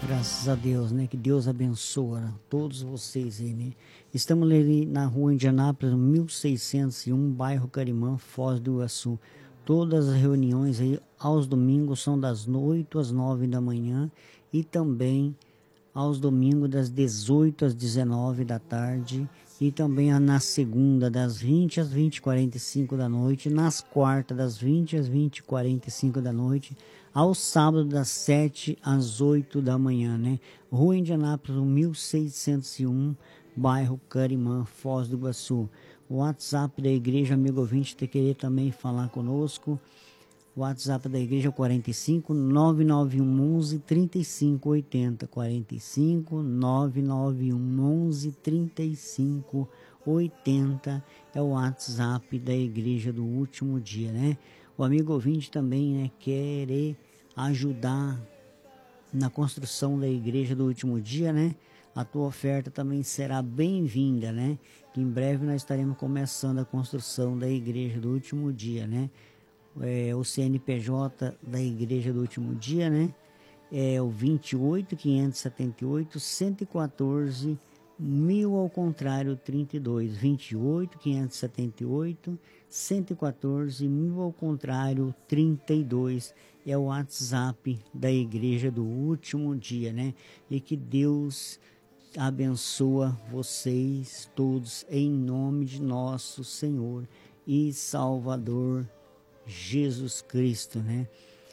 Graças a Deus, né? Que Deus abençoa todos vocês aí, né? Estamos ali na rua Indianápolis, 1601, bairro Carimã, Foz do Iguaçu. Todas as reuniões aí aos domingos são das 8 às 9 da manhã e também aos domingos das 18 às 19 da tarde e também na segunda das 20 às 20h45 da noite, nas quartas das 20 às 20h45 da noite, aos sábados das 7 às 8 da manhã, né? Rua Indianápolis, 1601, bairro Carimã, Foz do Iguaçu. O WhatsApp da igreja, amigo ouvinte, te querer também falar conosco. O WhatsApp da igreja é 45 991 11 35 80. 45 991 11 35 80 é o WhatsApp da igreja do último dia, né? O amigo ouvinte também, né, querer ajudar na construção da igreja do último dia, né? A tua oferta também será bem-vinda, né? Que em breve nós estaremos começando a construção da igreja do último dia, né? O CNPJ da igreja do último dia, né? É o 28 578 114 1000 ao contrário 32. 28 578 114 1000 ao contrário 32 é o WhatsApp da igreja do último dia, né? E que Deus abençoa vocês todos em nome de nosso Senhor e Salvador Jesus Cristo, né?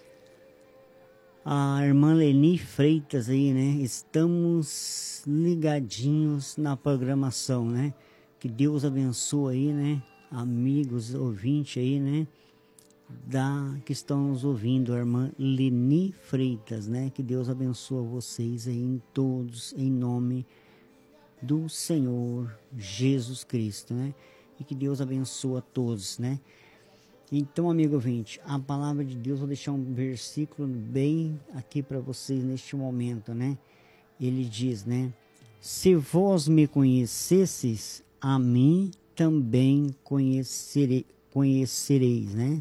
A irmã Leni Freitas aí, né? Estamos ligadinhos na programação, né? Que Deus abençoe aí, né? Amigos, ouvintes aí, né? Que estão nos ouvindo, a irmã Leni Freitas, né? Que Deus abençoe vocês aí em todos, em nome do Senhor Jesus Cristo, né? E que Deus abençoe a todos, né? Então, amigo ouvinte, a palavra de Deus, vou deixar um versículo bem aqui para vocês neste momento, né? Ele diz, né? Se vós me conhecesseis, a mim também conhecereis, né?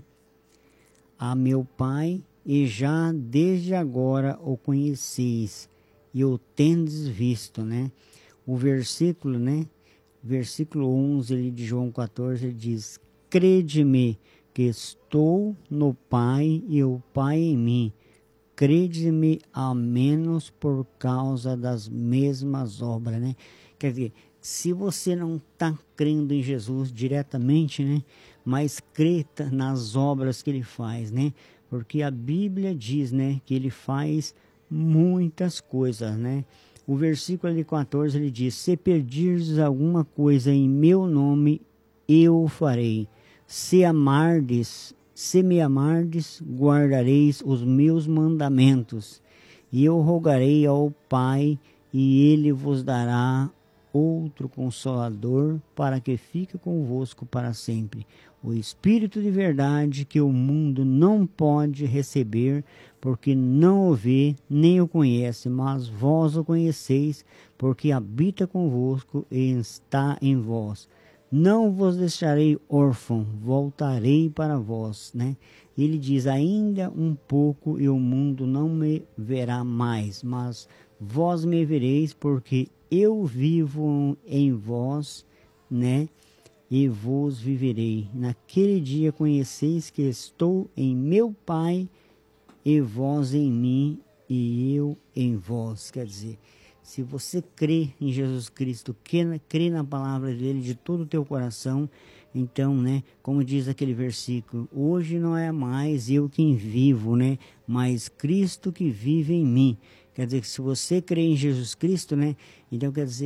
A meu Pai, e já desde agora o conheceis, e o tendes visto, né? O versículo, né? Versículo 11 ali de João 14, ele diz, crede-me, que estou no Pai e o Pai em mim. Crede-me ao menos por causa das mesmas obras, né? Quer dizer, se você não está crendo em Jesus diretamente, né? Mas crê nas obras que ele faz, né? Porque a Bíblia diz, né? Que ele faz muitas coisas, né? O versículo de 14, ele diz, se pedirdes alguma coisa em meu nome, eu o farei. Se me amardes, guardareis os meus mandamentos, e eu rogarei ao Pai, e ele vos dará outro Consolador, para que fique convosco para sempre. O Espírito de verdade, que o mundo não pode receber, porque não o vê, nem o conhece, mas vós o conheceis, porque habita convosco e está em vós. Não vos deixarei órfão, voltarei para vós, né? Ele diz, ainda um pouco e o mundo não me verá mais, mas vós me vereis, porque eu vivo em vós, né? E vos viverei. Naquele dia conheceis que estou em meu Pai, e vós em mim, e eu em vós. Quer dizer, se você crê em Jesus Cristo, crê na palavra dele de todo o teu coração, então, né, como diz aquele versículo, hoje não é mais eu quem vivo, né, mas Cristo que vive em mim. Quer dizer que se você crê em Jesus Cristo, né, então quer dizer